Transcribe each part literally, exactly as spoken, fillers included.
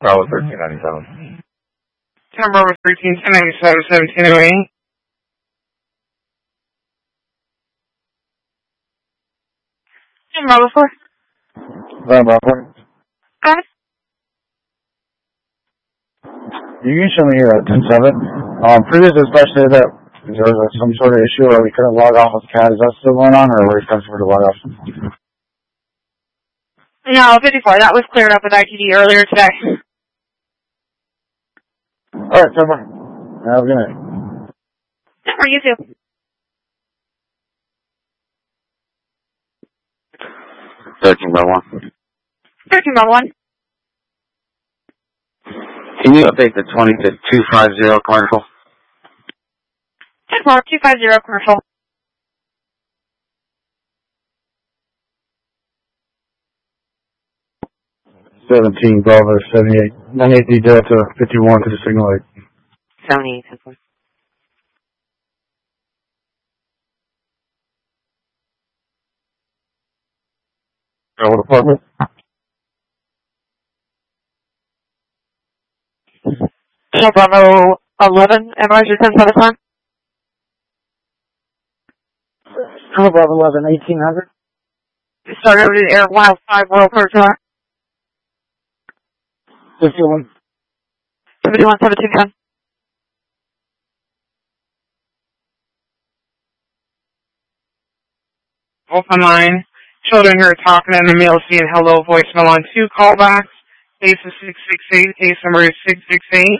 Bravo thirteen ninety-seven. Tower Bravo thirteen, ten ninety-seven, seventeen oh eight. Tower Bravo four. Bravo four. Go ahead. You can show me here at ten seven. Um, previous especially that there was some sort of issue where we couldn't log off with C A D. Is that still going on, or are we expecting to log off? No, fifty-four. That was cleared up with I T D earlier today. Alright, so far. Have a good night. Yeah, you too. thirteen by one. thirteen by one. Can you update the twenty to two fifty commercial? ten four, two fifty commercial. seventeen, Bravo, seventy-eight. ninety-eight Delta, fifty-one to the signal eight. seventy-eight, ten four. Bravo department. So Bravo eleven, advise your ten seven time. Bravo Bravo eleven, eighteen hundred. Start over to the air, Wild five, Royal Perch. fifty-one. seventy-one, seventeen ten. Open line. Children who are talking in the mail seeing hello voicemail on two callbacks. Case is six six eight. Case number is six six eight.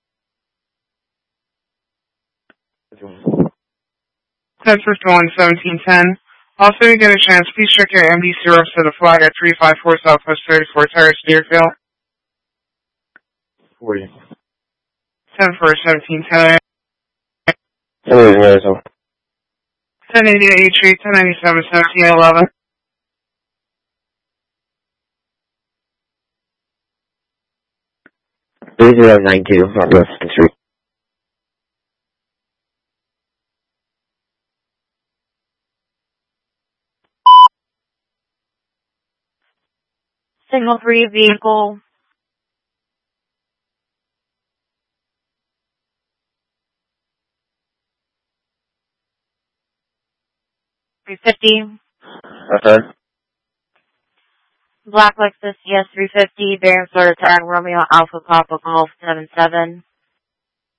ten fifty-one, seventeen ten. Also, you get a chance, please check your M D C ropes to the flag at three five four Southwest thirty-four Terrace, Deerfield. forty. ten four, seventeen ten. ten eighty-eight Street, ten ninety-seven, seventeen eleven. three zero nine two, Northwest Street. Signal three vehicle. three fifty. Okay. Black Lexus E S three fifty, bearing Florida tag, Romeo Alpha Papa Golf seven seven.